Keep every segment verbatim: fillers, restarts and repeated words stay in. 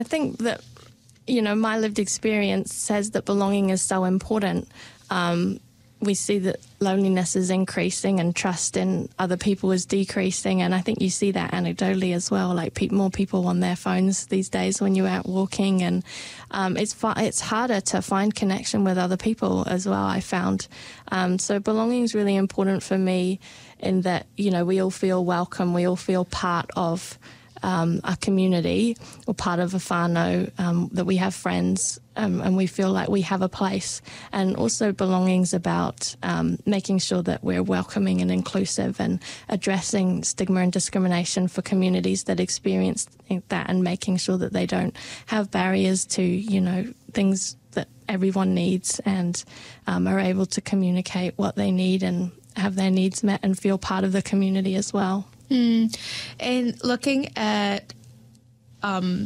I think that, you know, my lived experience says that belonging is so important. Um, we see that loneliness is increasing and trust in other people is decreasing. And I think you see that anecdotally as well, like pe- more people on their phones these days when you're out walking. And um, it's fu- it's harder to find connection with other people as well, I found. Um, so belonging is really important for me in that, you know, we all feel welcome, we all feel part of Um, a community or part of a whānau, um, that we have friends um, and we feel like we have a place. And also belonging's about um, making sure that we're welcoming and inclusive and addressing stigma and discrimination for communities that experience that and making sure that they don't have barriers to, you know, things that everyone needs and um, are able to communicate what they need and have their needs met and feel part of the community as well. Mm. And looking at um,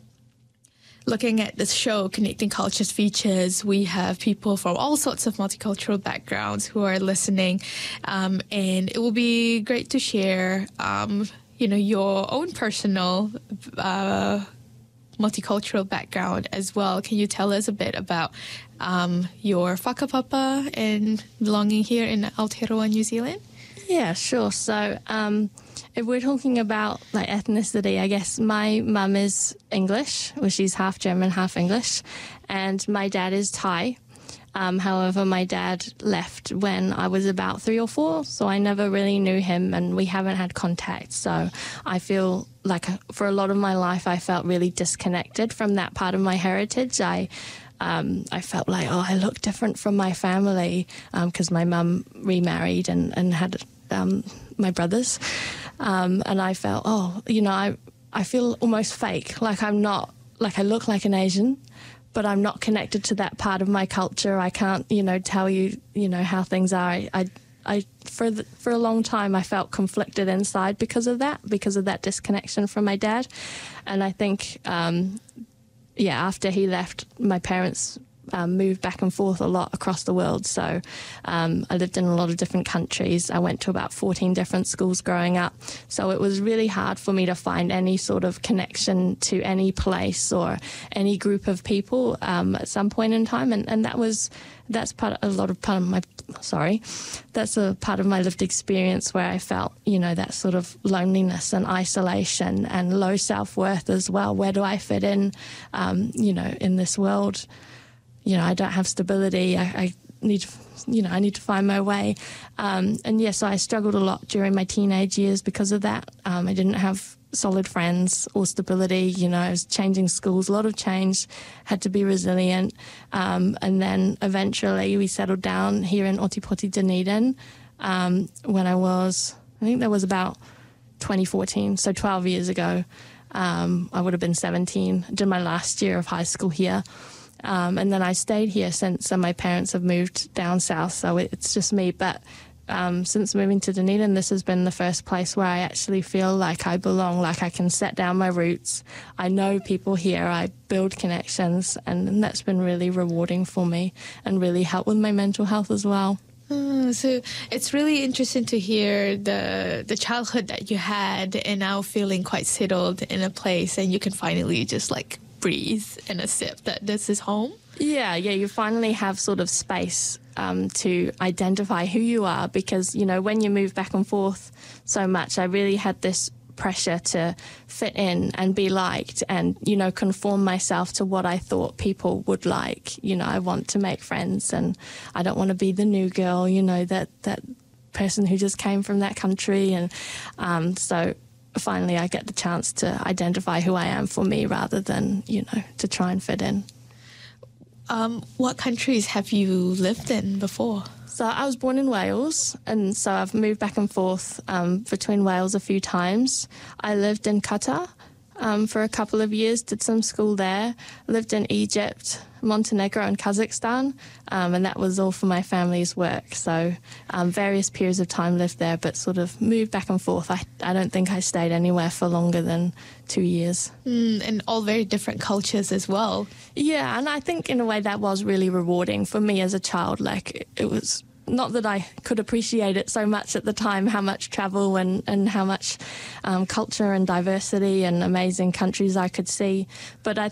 looking at this show, Connecting Cultures Features, we have people from all sorts of multicultural backgrounds who are listening, um, and it will be great to share, um, you know, your own personal uh, multicultural background as well. Can you tell us a bit about um, your whakapapa and belonging here in Aotearoa, New Zealand? Yeah, sure. So um, if we're talking about like ethnicity, I guess my mum is English, well, she's half German, half English, and my dad is Thai. Um, however, my dad left when I was about three or four, so I never really knew him and we haven't had contact. So I feel like for a lot of my life, I felt really disconnected from that part of my heritage. I Um, I felt like, oh, I look different from my family because um, my mum remarried and, and had um, my brothers. Um, and I felt, oh, you know, I, I feel almost fake, like I'm not, like I look like an Asian, but I'm not connected to that part of my culture. I can't, you know, tell you, you know, how things are. I, I, I for, the, for a long time, I felt conflicted inside because of that, because of that disconnection from my dad. And I think... Um, yeah, after he left, my parents um, moved back and forth a lot across the world. So um, I lived in a lot of different countries. I went to about fourteen different schools growing up. So it was really hard for me to find any sort of connection to any place or any group of people um, at some point in time. And, and that was, that's part of, a lot of part of my, sorry, that's a part of my lived experience where I felt, you know, that sort of loneliness and isolation and low self-worth as well. Where do I fit in, um, you know, in this world? You know, I don't have stability. I, I need to, you know, I need to find my way. Um, and yes, I struggled a lot during my teenage years because of that. Um, I didn't have solid friends or stability. You know, I was changing schools, a lot of change, had to be resilient. Um, and then eventually we settled down here in Otipoti, Dunedin, um, when I was, I think that was about twenty fourteen, so twelve years ago. Um, I would have been seventeen, did my last year of high school here. Um, and then I stayed here since, and my parents have moved down south, so it's just me. But um, since moving to Dunedin, this has been the first place where I actually feel like I belong, like I can set down my roots. I know people here, I build connections, and that's been really rewarding for me and really helped with my mental health as well. Uh, so it's really interesting to hear the the childhood that you had and now feeling quite settled in a place and you can finally just like breathe and accept that this is home. Yeah, yeah, you finally have sort of space um, to identify who you are because, you know, when you move back and forth so much, I really had this pressure to fit in and be liked and, you know, conform myself to what I thought people would like. You know, I want to make friends and I don't want to be the new girl, you know, that, that person who just came from that country. And um, so finally I get the chance to identify who I am for me rather than, you know, to try and fit in. Um, what countries have you lived in before? So I was born in Wales, and so I've moved back and forth um, between Wales a few times. I lived in Qatar um, for a couple of years, did some school there, lived in Egypt, Montenegro and Kazakhstan, um, and that was all for my family's work. So um, various periods of time lived there, but sort of moved back and forth. I, I don't think I stayed anywhere for longer than two years. Mm, and all very different cultures as well. Yeah, and I think in a way that was really rewarding for me as a child. Like, it was not that I could appreciate it so much at the time, how much travel and, and how much um, culture and diversity and amazing countries I could see. But I